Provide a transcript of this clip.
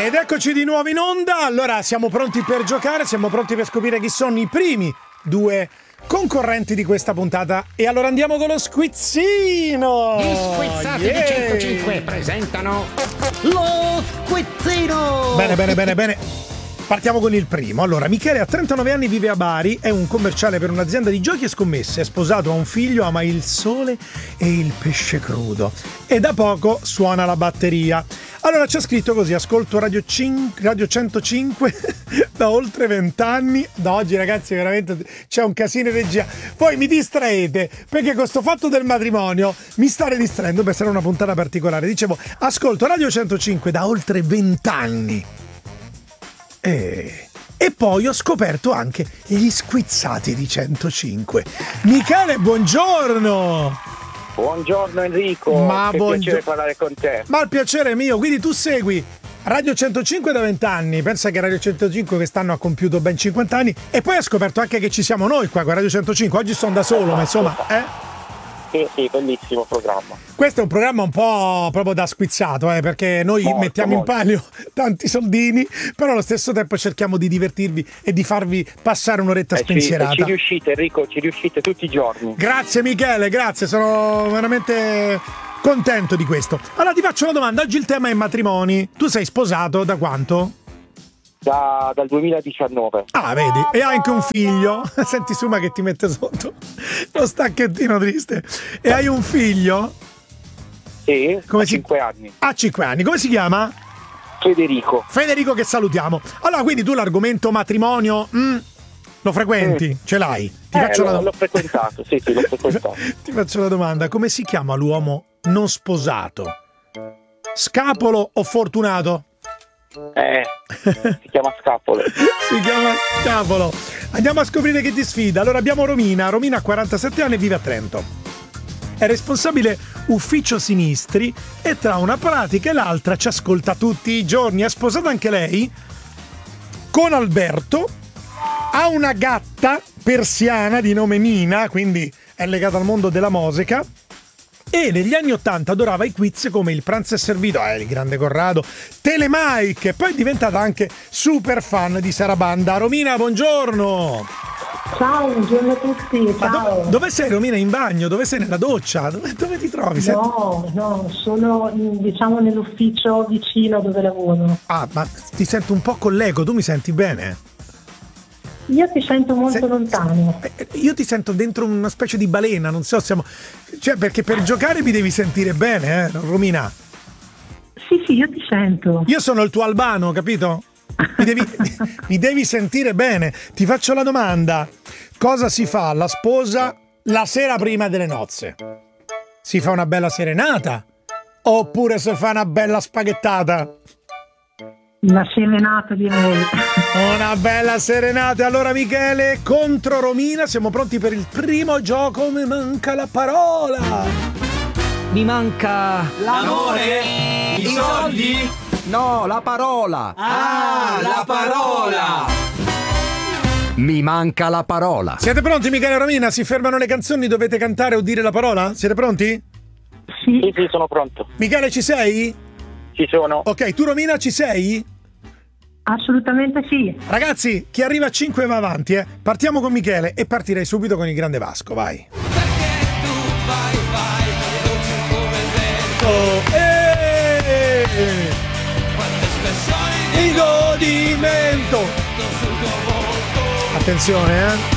Ed eccoci di nuovo in onda. Allora, siamo pronti per giocare, siamo pronti per scoprire chi sono i primi due concorrenti di questa puntata. E allora andiamo con lo squizzino. Gli squizzati di 105 presentano lo squizzino. Bene. Partiamo con il primo. Allora, Michele ha 39 anni, vive a Bari, è un commerciale per un'azienda di giochi e scommesse, è sposato, ha un figlio, ama il sole e il pesce crudo e da poco suona la batteria. Allora c'è scritto così: ascolto Radio 105 da oltre 20 anni. Da oggi, ragazzi, veramente c'è un casino in regia. Poi mi distraete perché con sto fatto del matrimonio mi state distraendo per essere una puntata particolare. Dicevo, ascolto Radio 105 da oltre 20 anni. E poi ho scoperto anche gli squizzati di 105. Michele, buongiorno! Buongiorno Enrico, che piacere parlare con te. Ma il piacere è mio, quindi tu segui Radio 105 da 20 anni, pensa che Radio 105 quest'anno ha compiuto ben 50 anni e poi hai scoperto anche che ci siamo noi qua con Radio 105, oggi sono da solo, ma insomma, Sì, bellissimo programma. Questo è un programma un po' proprio da squizzato, perché noi mettiamo in palio tanti soldini, però allo stesso tempo cerchiamo di divertirvi e di farvi passare un'oretta spensierata. Ci riuscite, Enrico, ci riuscite tutti i giorni. Grazie Michele, grazie, sono veramente contento di questo. Allora ti faccio una domanda, oggi il tema è matrimoni. Tu sei sposato da quanto? Dal 2019. Ah, vedi, e hai anche un figlio. Senti Suma che ti mette sotto lo stacchettino triste. E hai un figlio? Sì, come 5 anni. Ha 5 anni, come si chiama? Federico, che salutiamo. Allora, quindi tu l'argomento matrimonio lo frequenti? Ce l'hai? L'ho frequentato, sì, l'ho frequentato. Ti faccio una domanda, come si chiama l'uomo non sposato? Scapolo o fortunato? Si chiama Scapolo. Si chiama Scapolo. Andiamo a scoprire chi ti sfida. Allora abbiamo Romina ha 47 anni e vive a Trento. È responsabile ufficio sinistri e tra una pratica e l'altra ci ascolta tutti i giorni. È sposata anche lei con Alberto, ha una gatta persiana di nome Nina, quindi è legata al mondo della musica. E negli anni 80 adorava i quiz come Il pranzo è servito, il grande Corrado, Telemike, e poi è diventata anche super fan di Sarabanda. Romina, buongiorno! Ciao, buongiorno a tutti, ciao! Dove sei Romina? In bagno? Dove sei? Nella doccia? Dove ti trovi? No, sono diciamo nell'ufficio vicino dove lavoro. Ah, ma ti sento un po' con l'eco, tu mi senti bene? Io ti sento molto lontano. Io ti sento dentro una specie di balena, non so, cioè perché per giocare mi devi sentire bene, Romina? Sì, io ti sento. Io sono il tuo Albano, capito? Mi devi sentire bene. Ti faccio la domanda: cosa si fa alla sposa la sera prima delle nozze? Si fa una bella serenata? Oppure si fa una bella spaghettata? Una serenata direi. Una bella serenata. Allora Michele contro Romina, siamo pronti per il primo gioco. Mi manca la parola. Mi manca l'amore? I soldi? No, la parola. Ah, la parola. Mi manca la parola. Siete pronti Michele e Romina? Si fermano le canzoni, dovete cantare o dire la parola? Siete pronti? Sì, sono pronto. Michele, ci sei? Ci sono. Ok, tu Romina ci sei? Assolutamente sì. Ragazzi, chi arriva a 5 va avanti, Partiamo con Michele e partirei subito con il grande Vasco, vai. Perché tu vai, veloce come il vento. Quante espressioni di godimento. sul tuo volto. Attenzione,